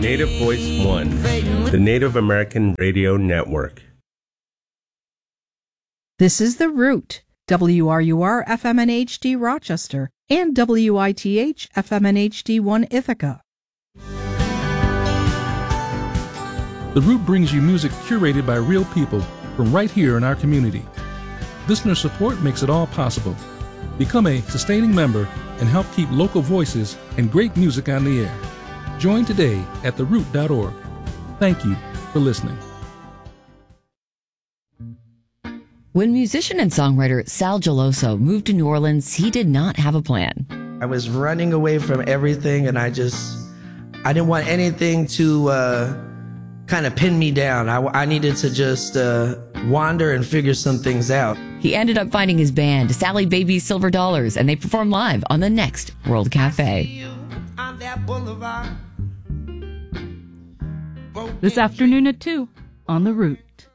Native Voice One, the Native American Radio Network. This is The Root, WRUR FM and HD Rochester, and WITH FM and HD1 Ithaca. The Root brings you music curated by real people from right here in our community. Listener support makes it all possible. Become a sustaining member and help keep local voices and great music on the air. Join today at theroot.org. Thank you for listening. When musician and songwriter Sal Geloso moved to New Orleans, he did not have a plan. I was running away from everything, and I didn't want anything to kind of pin me down. I needed to just wander and figure some things out. He ended up finding his band, Sally Baby's Silver Dollars, and they performed live on the next World Cafe. This afternoon at 2 on The Root.